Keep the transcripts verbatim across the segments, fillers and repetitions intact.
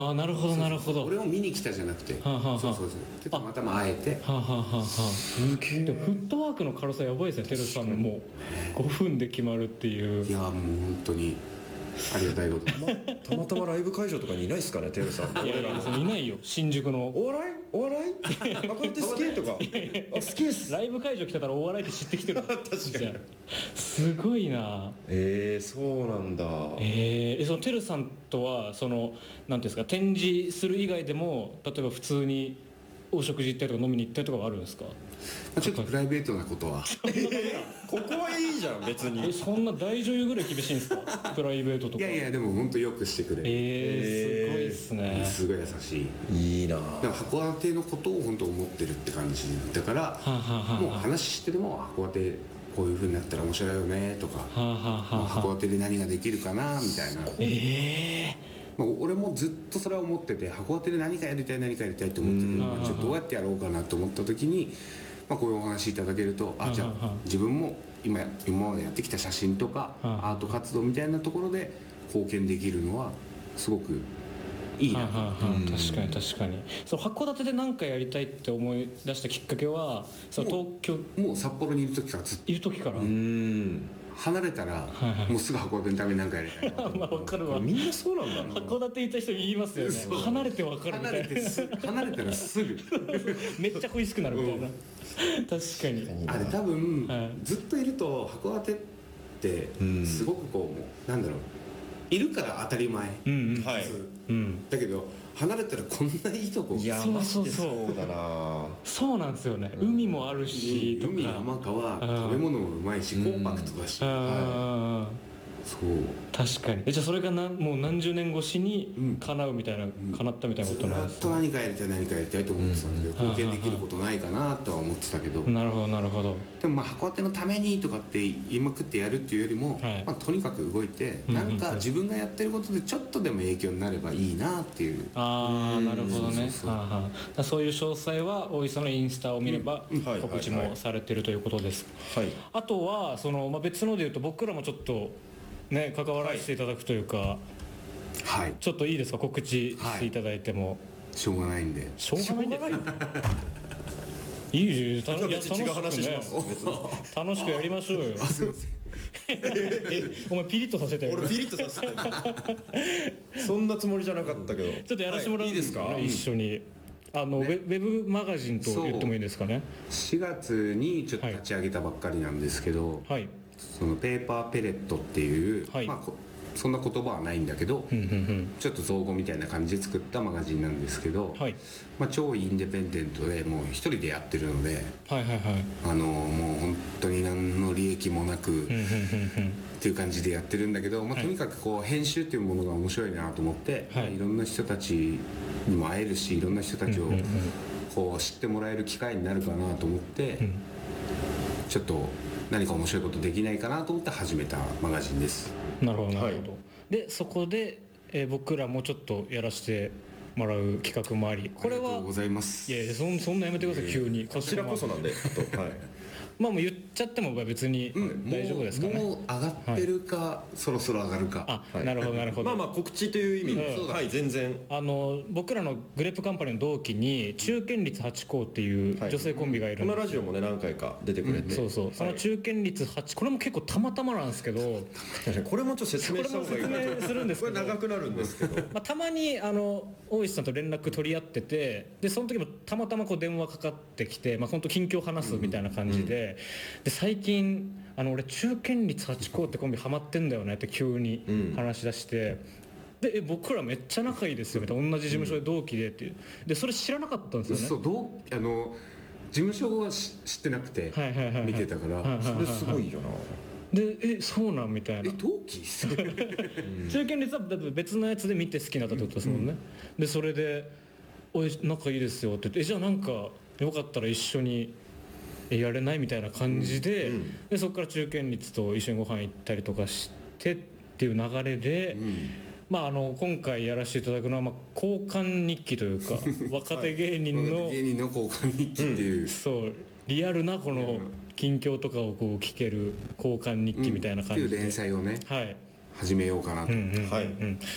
あ、なるほどなるほど。 俺を見に来たじゃなくて、 はあはあはあ、 そうそうそうでたまたま会えて、 はあ、はあはあはあ、すげえ。でもフットワークの軽さやばいですね。テルさんのもうごふんで決まるっていう。 いやもう本当にありがたいことま、たまたまライブ会場とかにいないですかね、テルさん。 いやいや、いないよ、新宿の。 お笑いお笑いあ、こうやって好きとか。あ、好きです。 ライブ会場来てたらお笑いって知ってきてる。 確かに。 すごいな。 えー、そうなんだ。 えー、そのテルさんとはそのなんていうんですか、展示する以外でも例えば普通にお食事行ったりとか飲みに行ったりとかはあるんですか？ まあ、ちょっとプライベートなことはここはいいじゃん別に。 え、そんな大女優ぐらい厳しいんですか？プライベートとか。 いやいやでも本当よくしてくれる、 えー、すごいっすね。 すごい優しい。 いいな。 でも函館のことを本当思ってるって感じだから、 はあはあはあ、 もう話してても函館こういう風になったら面白いよねとか、 はあはあはあ、 函館で何ができるかなみたいな。 えまあ、俺もずっとそれは思ってて、函館で何かやりたい何かやりたいと思ってて、まあ、ちょっとどうやってやろうかなと思った時に、まあ、こういうお話いただけると、あ、じゃあ自分も今今までやってきた写真とかアート活動みたいなところで貢献できるのはすごくいいな。 はあはあはあ、確かに確かに。その函館で何かやりたいって思い出したきっかけはその東京もう札幌にいる時からずっといる時から。 うーん、 離れたらもうすぐ函館のために何かやりたいなまあ分かるわ。 みんなそうなんだな。 函館行った人言いますよね。離れて分かるみたいな。 離れてす離れたらすぐめっちゃ恋しくなるみたいな、うん、確かに。 あれ多分、 はい、 ずっといると函館ってすごくこう、もうなんだろう、いるから当たり前、 うんうん、 はい、 うん、 だけど離れたらこんないいとこ。 いやそうそうそうそうだな。 そうなんですよね、うん、海もあるし、 うん、海山川食べ物もうまいしコンパクトだし、はい、そう確かに。え、じゃあそれがなもう何十年越しに叶うみたいな、うん、叶ったみたいなことなんですか？ ずっと何かやりたい何かやりたいと思ってたんだけど、うん、貢献できることないかなとは思ってたけど、 なるほどなるほど。 でもまあ函館のためにとかって言いまくってやるっていうよりも、はい、まあ、とにかく動いて、うん、なんか自分がやってることでちょっとでも影響になればいいなっていう。 ああ、なるほどね。そういう詳細は大井さんのインスタを見れば告知もされてるということです。はい、あとはその、まあ、別のでいうと僕らもちょっとね関わらせていただくというか、はい、ちょっといいですか、告知していただいても。はい、 しょうがないんで。 しょうがないんでいいじゃん、いや楽しくね、楽しくやりましょうよ。 あ、すいませんお前ピリッとさせてよ。 俺ピリッとさせてそんなつもりじゃなかったけど、 ちょっとやらせてもらうんですか、はい、いいですか、一緒に。あの、ね、ウェブマガジンと言ってもいいですかね。 しがつにちょっと立ち上げたばっかりなんですけど、はい、そのペーパーペレットっていう、はい、まあそんな言葉はないんだけど、うんうんうん、ちょっと造語みたいな感じで作ったマガジンなんですけど、はい、まあ、超インディペンデントでもう一人でやってるので、はいはいはい、あのもう本当に何の利益もなくっていう感じでやってるんだけど、まあ、とにかくこう編集っていうものが面白いなと思って、はい、いろんな人たちにも会えるし、いろんな人たちをこう知ってもらえる機会になるかなと思って、うん、ちょっと何か面白いことできないかなと思って始めたマガジンです。 なるほどなるほど、はい、でそこで、えー、僕らもちょっとやらせてもらう企画もあり、これはありがとうございます。 いやいや、そん、そんなやめてください、急に。 こちらこそなんで、あと、はい、 まあもう言っちゃっても別に大丈夫ですかね。 もう、もう上がってるか、はい、そろそろ上がるか。 あ、はい、なるほどなるほど。 まあまあ告知という意味で、うん、はい、全然あの僕らのグレープカンパニーの同期に中堅率はち校っていう女性コンビがいるんです、 はい、このラジオもね何回か出てくれて、うん、 そうそう、その中堅率はち、これも結構たまたまなんですけどこれもちょっと説明した方がいい。 これも説明するんですけどこれ長くなるんですけどまあたまにあの大石さんと連絡取り合ってて、でその時もたまたまこう電話かかってきて、まあ本当近況話すみたいな感じで、うん、で最近あの俺中堅率はち校ってコンビハマってんだよねって急に話し出して、うん、でえ僕らめっちゃ仲いいですよみたいな、同じ事務所で同期でっていう、でそれ知らなかったんですよね。 そうどうあの事務所は知ってなくて見てたから、 それすごいよな。 でえそうなんみたいな。 え同期中堅率は別のやつで見て好きになったってことですもんね、うん、でそれで「おい仲いいですよ」って言って「えじゃあなんかよかったら一緒にやれない?」みたいな感じで、うん、でそこから中堅率と一緒にご飯行ったりとかしてっていう流れで、うん、まあ、あの今回やらせていただくのは、まあ、交換日記というか若手芸人の、 はい、芸人の交換日記っていう、うん、 そうリアルなこの近況とかをこう聞ける交換日記みたいな感じで、 うん、っていう連載をね、 はい、 始めようかなと、 はい、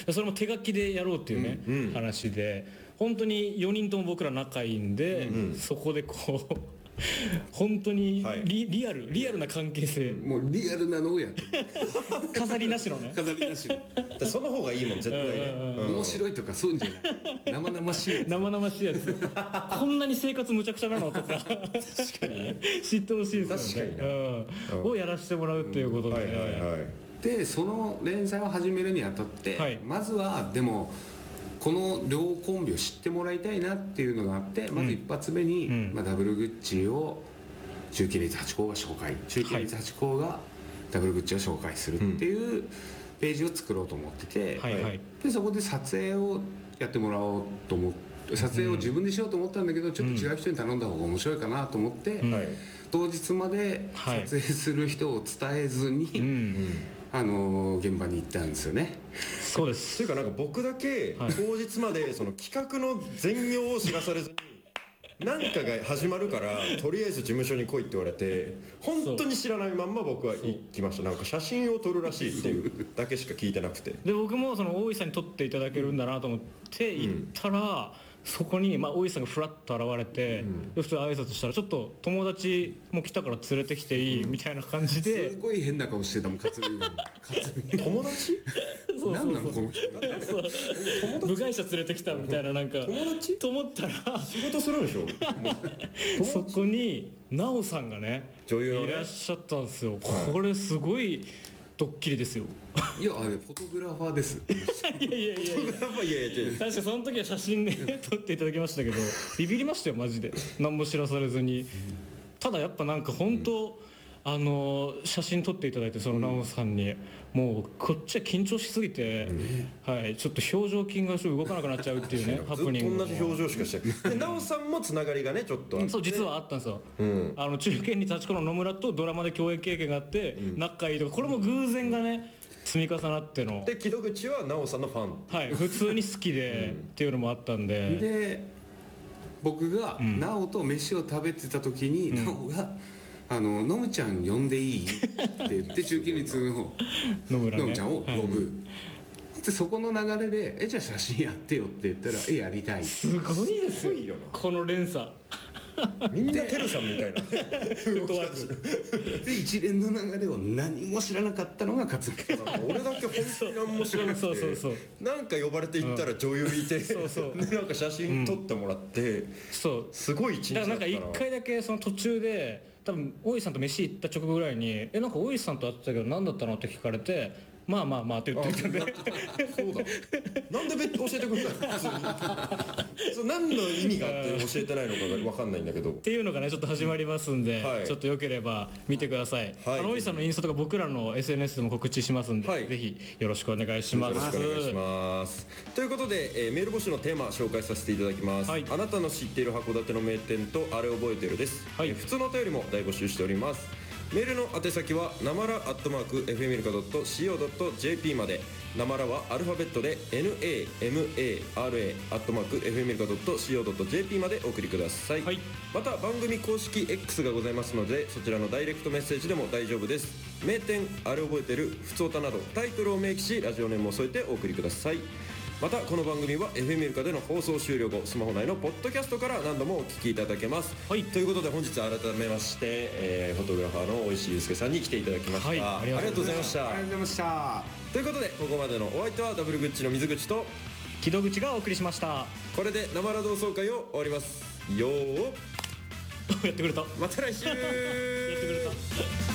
それも手書きでやろうっていうね、 うんうん、 話で本当によにんとも僕ら仲いいんで、うんうん、そこでこう本当に リ,、はい、リアルリアルな関係性、 もうリアルなのをやって飾りなしのね飾りなしのその方がいいもん絶対ね、 うん、面白いとかそういうんじゃない生々しいやつ生々しいやつこんなに生活むちゃくちゃなのとか確かに、ね、知ってほしいですよね、確かに、うん、をやらせてもらうっていうことで、ね、うん、はいはいはい、 でその連載を始めるにあたって、はい、まずはでもこの両コンビを知ってもらいたいなっていうのがあって、まず一発目に、うんまあ、ダブルグッチを中堅率はち校が紹介、中堅率はち校がダブルグッチを紹介するっていうページを作ろうと思ってて、はいはい、でそこで撮影をやってもらおうと思って撮影を自分でしようと思ったんだけど、ちょっと違う人に頼んだ方が面白いかなと思って、うん、当日まで撮影する人を伝えずに、はい、うんあの現場に行ったんですよね。 そうです。 というかなんか僕だけ当日までその企画の全容を知らされずに何かが始まるからとりあえず事務所に来いって言われて本当に知らないまんま僕は行きました。なんか写真を撮るらしいっていうだけしか聞いてなくて、 で僕もその大井さんに撮っていただけるんだなと思って行ったら、うんそこに、まあ、大井さんがフラッと現れて、うん、普通挨拶したらちょっと友達も来たから連れてきていい、うん、みたいな感じですごい変な顔してたもん勝美友達そう何なのこの人部外者連れてきたみたいななんか友達と思ったら仕事するんでしょそこに奈緒さんがね女優ねいらっしゃったんですよ。これすごいドッキリですよ。 いやあれフォトグラファーですいやいやいやいや確かにその時は写真で撮っていただきましたけどビビりましたよマジで何も知らされずに。ただやっぱなんか本当、うん、あの写真撮っていただいてその奈緒さんに、うん、もうこっちは緊張しすぎて、うん、はいちょっと表情筋が動かなくなっちゃうっていうねハプニング。 ずっと同じ表情しかしてないで奈緒さんもつながりがねちょっとあって、 そう実はあったんですよ、うん、あの中堅に立ちこの野村とドラマで共演経験があって、うん、仲いいとかこれも偶然がね積み重なってので木戸口は奈緒さんのファンはい普通に好きで、うん、っていうのもあったんでで僕が奈緒と飯を食べてた時に、うん、奈緒があの「のむちゃん呼んでいい?」って言って中堅率ののむ、ね、のむちゃんを呼ぶ、はい、でそこの流れで「えじゃあ写真やってよ」って言ったら「えやりたい」 すごいですよこの連鎖みんなテルさんみたいなで一連の流れを何も知らなかったのが勝美。 俺だけ本当に何も知らなくてそうそうそうなんか呼ばれて行ったら女優いて、うん、そうそうでなんか写真撮ってもらって、うん、そうすごい一日だったな。 だからなんか一回だけその途中で多分大井さんと飯行った直後ぐらいに「えなんか大井さんと会ってたけど何だったの?」って聞かれて「まあまあまあ」って言ってたんでそうだなんで教えてくれないの普通にそう何の意味があって教えてないのかが分かんないんだけどっていうのがねちょっと始まりますんで、はい、ちょっとよければ見てください、はい、あの大井さんのインスタとか僕らの エスエヌエス でも告知しますんで、はい、ぜひよろしくお願いします。 よろしくお願いしますということで、えー、メール募集のテーマ紹介させていただきます、はい、あなたの知っている函館の名店とあれ覚えてるです、はい、えー、普通のお便りも大募集しております。メールの宛先はなまらアットマーク エフエムエルカドットシーオードットジェーピー まで。なまらはアルファベットで エヌエーエムエーアールエー アットマーク エフエムエルカドットシーオードットジェーピー までお送りください、はい、また番組公式 X がございますのでそちらのダイレクトメッセージでも大丈夫です。名店あれ覚えてるふつおたなどタイトルを明記しラジオネームを添えてお送りください。またこの番組は エフエムエルカでの放送終了後スマホ内のポッドキャストから何度もお聞きいただけます、はい、ということで本日改めまして、えー、フォトグラファーの大石祐介さんに来ていただきました、はい、ありがとうございましたありがとうございましたということでここまでのお相手はダブルグッチの水口と木戸口がお送りしました。 これでなまら同窓会を終わりますよーやってくれたまた来週やってくれた